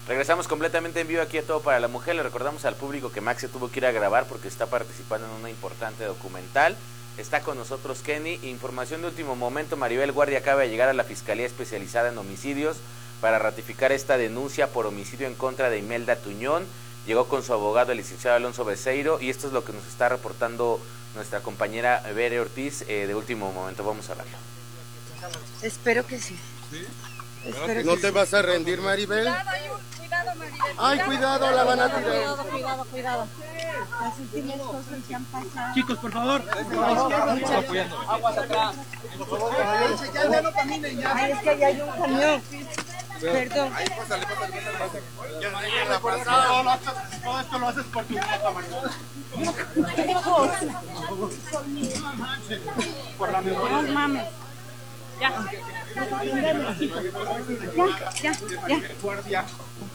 Regresamos completamente en vivo aquí a Todo para la Mujer. Le recordamos al público que Max se tuvo que ir a grabar porque está participando en una importante documental. Está con nosotros Kenny. Información de último momento, Maribel Guardia acaba de llegar a la Fiscalía Especializada en Homicidios para ratificar esta denuncia por homicidio en contra de Imelda Tuñón. Llegó con su abogado, el licenciado Alonso Beceiro, y esto es lo que nos está reportando nuestra compañera Bere Ortiz de último momento. Vamos a verlo. Espero que sí. ¿Sí? Espero ¿No que te sí. vas a rendir, Maribel? Cuidado, Maribel. Ay, cuidado, la van a tirar. Cuidado. Las últimas cosas que han pasado. Chicos, por favor. Aguas atrás. Ay, es que allá hay un camión. Perdón. Pásale. Todo esto lo haces por tu nieta, Maribel. Por la memoria. No mames. Ya. Guardia.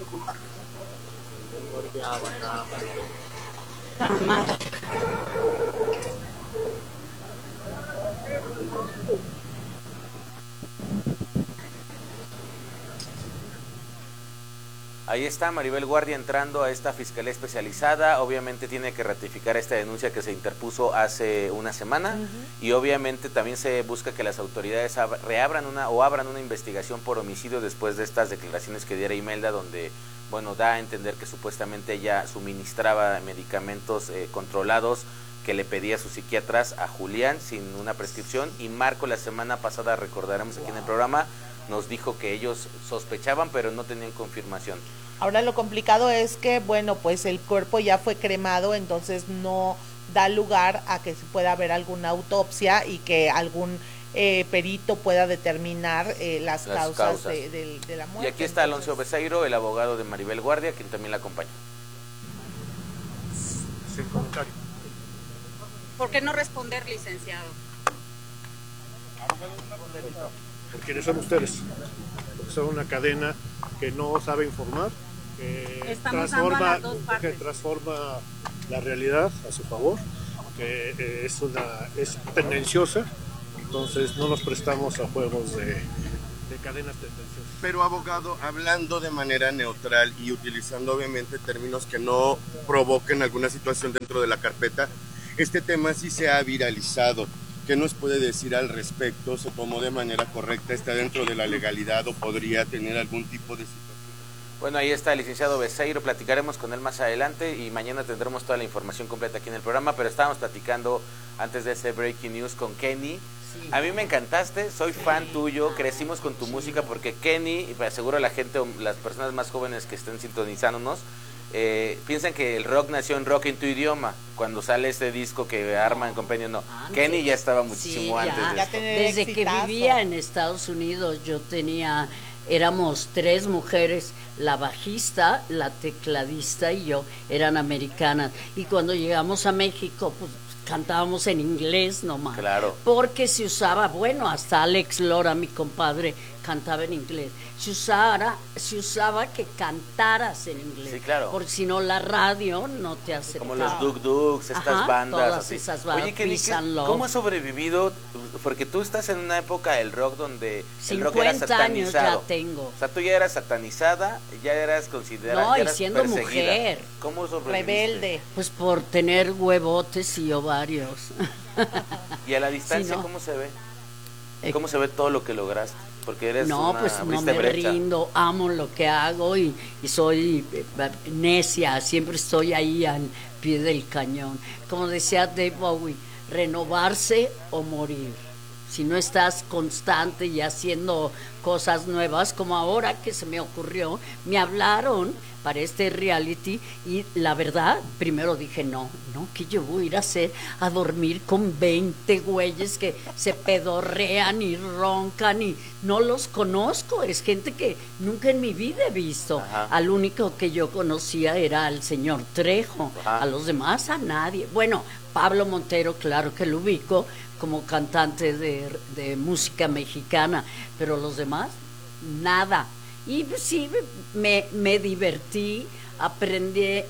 Ahí está Maribel Guardia entrando a esta fiscalía especializada. Obviamente tiene que ratificar esta denuncia que se interpuso hace una semana y obviamente también se busca que las autoridades abran una investigación por homicidio después de estas declaraciones que diera Imelda, donde da a entender que supuestamente ella suministraba medicamentos controlados que le pedía a sus psiquiatras a Julián sin una prescripción, y Marco la semana pasada, recordaremos aquí en el programa, nos dijo que ellos sospechaban pero no tenían confirmación. Ahora lo complicado es que, pues el cuerpo ya fue cremado, entonces no da lugar a que se pueda haber alguna autopsia y que algún perito pueda determinar las causas. De la muerte. Y aquí está Alonso Beceiro, el abogado de Maribel Guardia, quien también la acompaña. Sin comentario. ¿Por qué no responder, licenciado? ¿Por quiénes son ustedes? Porque son una cadena que no sabe informar, que Estamos dando a las dos que partes. transforma la realidad a su favor, que es tendenciosa, entonces no nos prestamos a juegos de cadenas tendenciosas. Pero abogado, hablando de manera neutral y utilizando obviamente términos que no provoquen alguna situación dentro de la carpeta, este tema sí se ha viralizado. ¿Qué nos puede decir al respecto? ¿Se tomó de manera correcta? ¿Está dentro de la legalidad o podría tener algún tipo de situación? Bueno, ahí está el licenciado Beceiro, platicaremos con él más adelante y mañana tendremos toda la información completa aquí en el programa, pero estábamos platicando antes de ese Breaking News con Kenny. Sí. A mí me encantaste, soy fan tuyo, crecimos con tu música porque Kenny, y seguro la gente, las personas más jóvenes que estén sintonizándonos, piensan que el rock nació en Rock en tu idioma, cuando sale este disco que arman Compendio, no. Kenny ya estaba muchísimo antes de esto. Desde que vivía en Estados Unidos éramos 3 mujeres, la bajista, la tecladista y yo, eran americanas, y cuando llegamos a México, pues cantábamos en inglés nomás, claro, porque se usaba, hasta Alex Lora, mi compadre, cantaba en inglés, se usaba que cantaras en inglés, sí, claro, porque si no la radio no te aceptaba. Como los Duk Duks, estas bandas, todas así. esas bandas. Oye, ¿cómo has sobrevivido? Porque tú estás en una época del rock donde el rock era 50 años satanizado. ya tengo. O sea, tú ya eras satanizada, ya eras considerada, no, ya y eras siendo perseguida. mujer, ¿Cómo sobreviviste? Rebelde. Pues por tener huevotes y ovarios. Y a la distancia, sí, ¿no? ¿cómo se ve? ¿Cómo se ve todo lo que lograste? Porque eres no, una pues no me brecha. rindo, amo lo que hago y soy necia, siempre estoy ahí al pie del cañón. Como decía Dave Bowie, renovarse o morir. Si no estás constante y haciendo cosas nuevas, como ahora que se me ocurrió, me hablaron para este reality y la verdad, primero dije, no, que yo voy a ir a hacer a dormir con 20 güeyes que se pedorrean y roncan y no los conozco, es gente que nunca en mi vida he visto. Ajá. Al único que yo conocía era al señor Trejo, Ajá. a los demás a nadie. Bueno, Pablo Montero, claro que lo ubico como cantante de música mexicana, pero los demás, nada. Y pues, sí, me divertí, aprendí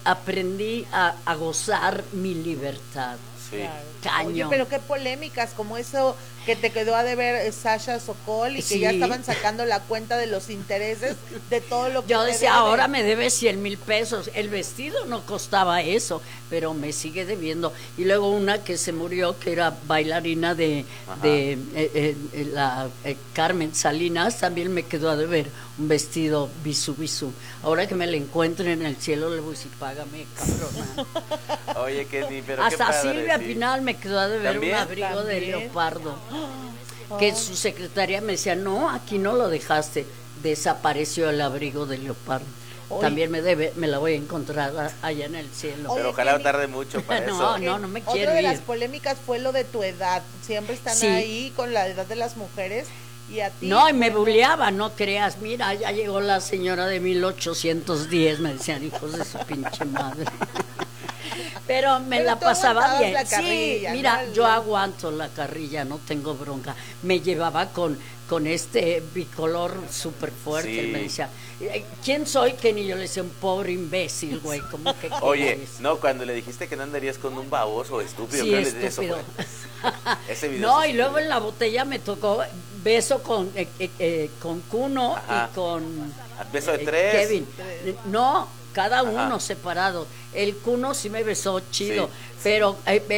a gozar mi libertad. Sí. Caño. Oye, pero qué polémicas, como eso que te quedó a deber Sasha Sokol y que ya Sí. estaban sacando la cuenta de los intereses de todo lo que Yo te decía, debe. ahora me debe 100,000 pesos. El vestido no costaba eso, pero me sigue debiendo. Y luego una que se murió, que era bailarina de Carmen Salinas, también me quedó a deber un vestido bisú. Ahora que me la encuentre en el cielo, le voy a decir, págame, cabrona. Oye, Kenny, pero Hasta qué padre, Silvia sí. Pinal me quedó a deber ¿También? un abrigo de ¿También? leopardo. Que su secretaria me decía, no, aquí no lo dejaste. Desapareció el abrigo de leopardo. Oye. También me debe, me la voy a encontrar allá en el cielo. Pero Oye, ojalá Kenny. tarde mucho para No, eso. no me Otra quiero de ir. las polémicas fue lo de tu edad. Siempre están Sí. ahí con la edad de las mujeres y a ti. No, y me buleaba, no creas. Mira, ya llegó la señora de 1810, me decían, hijos de su pinche madre. Pero me Pero la tú pasaba aguantabas bien. la Sí, carrilla, mira, ¿no? yo aguanto la carrilla, no tengo bronca. Me llevaba con este bicolor súper fuerte. Sí. Él me decía, ¿quién soy? Que ni yo le decía, un pobre imbécil, güey. ¿Cómo que Oye, qué es? no, cuando le dijiste que no andarías con un baboso estúpido, Sí, creo que eso estúpido. fue. Ese video No, sí y luego estuvo en la botella me tocó beso con Kuno Ajá. y con Beso de tres. Kevin. No, cada uno Ajá. separado. El Kuno sí me besó chido, Sí. pero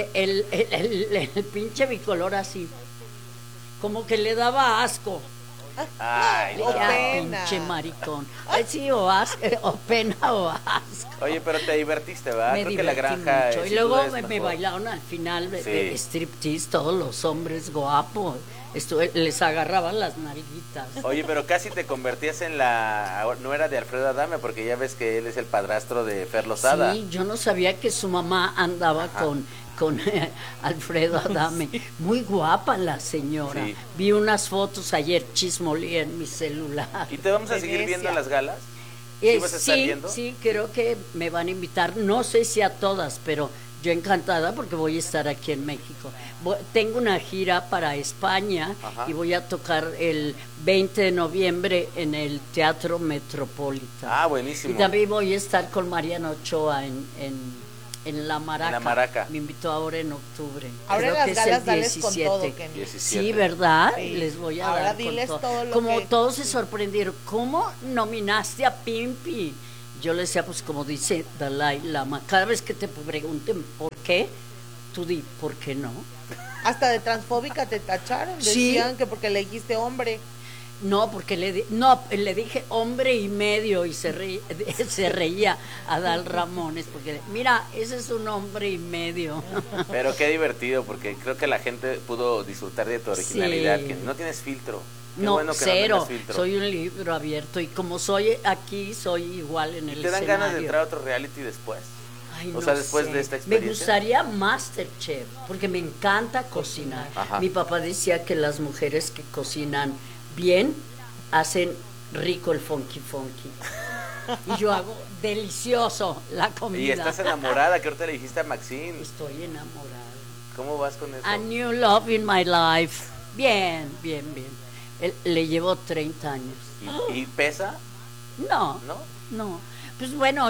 el pinche bicolor así, como que le daba asco. Ay, O no. Ya, pena. pinche maricón. Ay, sí, o pena o asco. Oye, pero te divertiste, ¿verdad? Me Creo que la divertí granja. mucho. Y sin luego duda es me mejor. bailaron al final Sí. de striptease, todos los hombres guapos. Les agarraban las nalguitas. Oye, pero casi te convertías en la nuera de Alfredo Adame, porque ya ves que él es el padrastro de Fer Lozada. Sí, yo no sabía que su mamá andaba Ajá. con Alfredo Adame. Muy guapa la señora. Sí. Vi unas fotos ayer, chismolía en mi celular. ¿Y te vamos a seguir Venecia. viendo en las galas? ¿Sí vas a estar Sí, viendo? sí, creo que me van a invitar. No sé si a todas, pero yo encantada porque voy a estar aquí en México. Tengo una gira para España Ajá. y voy a tocar el 20 de noviembre en el Teatro Metropolitan. Ah, buenísimo. Y también voy a estar con Mariana Ochoa en La Maraca. En La Maraca. Me invitó ahora en octubre. Ahora en Creo las que es el galas dales con 17. todo, Kenny. 17. Sí, ¿verdad? Sí. Les voy a Ahora dar diles con todo lo Como que- todos se sorprendieron, ¿cómo nominaste a Pimpi? Yo le decía, pues como dice Dalai Lama, cada vez que te pregunten por qué, tú di, ¿por qué no? Hasta de transfóbica te tacharon. Sí. Decían que porque le dijiste hombre. No, porque le dije hombre y medio y se reía Adal Ramones, porque mira, ese es un hombre y medio. Pero qué divertido, porque creo que la gente pudo disfrutar de tu originalidad, Sí. que no tienes filtro. Qué No, bueno que no cero, tengas filtro. soy un libro abierto y como soy aquí, soy igual en el ¿Te dan escenario. ganas de entrar a otro reality después? Ay, O no sea, después sé. de esta Me experiencia. gustaría Masterchef, porque me encanta cocinar. Ajá. Mi papá decía que las mujeres que cocinan bien hacen rico el funky. Y yo hago delicioso la comida. Y estás enamorada, que ahorita le dijiste a Maxine. Estoy enamorada. ¿Cómo vas con eso? A new love in my life. Bien. Le llevo 30 años. ¿Y pesa? No. ¿No? Pues bueno,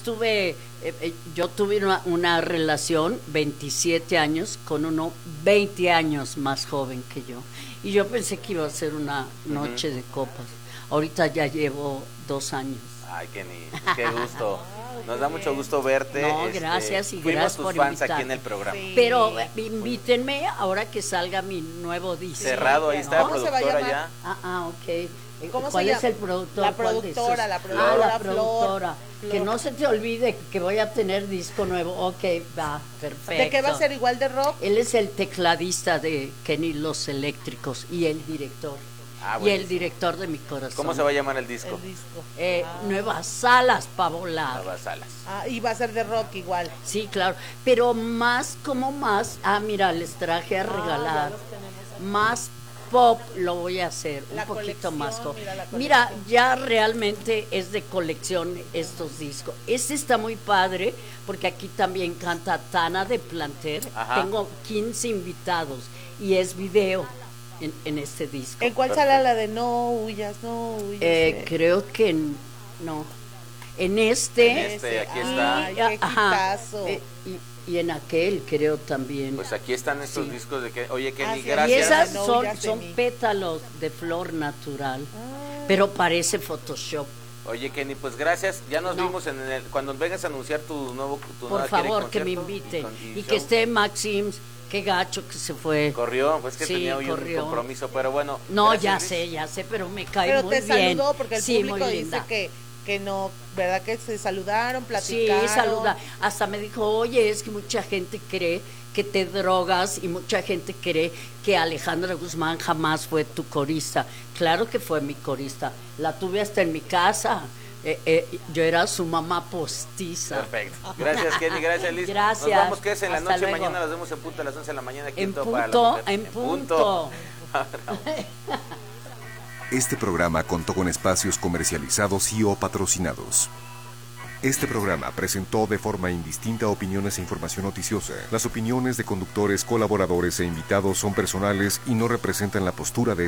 yo tuve una relación 27 años con uno 20 años más joven que yo. Y yo pensé que iba a ser una noche de copas. Ahorita ya llevo 2 años. Ay, Kenny, qué gusto. Nos da mucho gusto verte. No, gracias y fuimos gracias tus por fans invitar. aquí en el programa. Sí. Pero invítenme ahora que salga mi nuevo disco. Cerrado, ahí está la ¿Cómo se va a productora llamar? ya. Ok. ¿Cómo se ¿Cuál llama? es el productor? La ¿Cuál de productora, esos? la productora, la Flor. productora. Flor. Que no se te olvide que voy a tener disco nuevo. Ok, va, perfecto. ¿De qué va a ser igual de rock? Él es el tecladista de Kenny Los Eléctricos y el director. Ah, y buenísimo. el director de mi corazón. ¿Cómo se va a llamar el disco? El disco. Nuevas salas para volar. Nuevas Salas. Ah, y va a ser de rock igual. Sí, claro. Pero más, mira, les traje a regalar. Más pop lo voy a hacer, La un poquito colección, más pop. mira la colección. Mira, ya realmente es de colección estos discos. Este está muy padre porque aquí también canta Tana de Planter. Ajá. Tengo 15 invitados y es video en este disco. ¿En cuál sala la de no huyas, no huyas? Creo que no. En este. En este, aquí está. Ay, qué Ajá. hitazo. y en aquel creo también. Pues aquí están estos Sí. discos de que, oye Kenny, sí, Y gracias. esas No, son, ya sé son mí. pétalos de flor natural, pero parece Photoshop. Oye Kenny, pues gracias. Ya nos No. vimos cuando vengas a anunciar tu Por nueva gira y favor, que me concierto inviten. y Y show. que esté Maxims, qué gacho que se fue. Corrió, pues que Sí, tenía hoy corrió. un compromiso, pero bueno. No, gracias, Liz. ya sé, pero me cae Pero muy te bien. saludó porque el Sí, muy público dice linda. que no, ¿verdad? Que se saludaron, Sí, platicaron. saluda. Hasta me dijo, oye, es que mucha gente cree que te drogas y mucha gente cree que Alejandra Guzmán jamás fue tu corista. Claro que fue mi corista. La tuve hasta en mi casa. Yo era su mamá postiza. Perfecto. Gracias Kenny, gracias Liz. Gracias. Nos vamos que es en la Hasta noche, luego. mañana nos vemos en punto a las 11 de la mañana aquí En Todo para la punto, Mujer. en punto. Este programa contó con espacios comercializados y o patrocinados. Este programa presentó de forma indistinta opiniones e información noticiosa. Las opiniones de conductores, colaboradores e invitados son personales y no representan la postura de